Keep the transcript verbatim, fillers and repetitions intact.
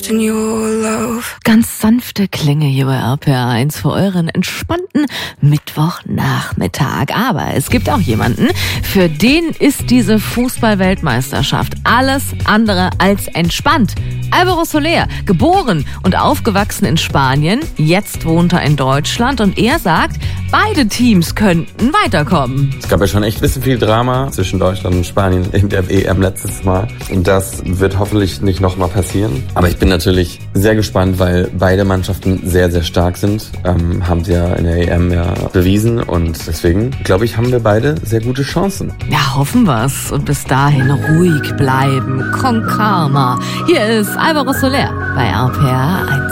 soft in your love. Ganz sanfte Klänge hier bei R P R eins für euren entspannten Mittwochnachmittag. Aber es gibt auch jemanden, für den ist diese Fußball-Weltmeisterschaft alles andere als entspannt. Álvaro Soler, geboren und aufgewachsen in Spanien, jetzt wohnt er in Deutschland und er sagt, beide Teams könnten weiterkommen. Es gab ja schon echt ein bisschen viel Drama zwischen Deutschland und Spanien in der E M letztes Mal. Und das wird hoffentlich nicht nochmal passieren. Aber ich bin natürlich sehr gespannt, weil beide Mannschaften sehr, sehr stark sind. Ähm, haben sie ja in der E M ja bewiesen. Und deswegen, glaube ich, haben wir beide sehr gute Chancen. Ja, hoffen wir's. Und bis dahin ruhig bleiben. Con calma. Hier ist Álvaro Soler bei R P R eins.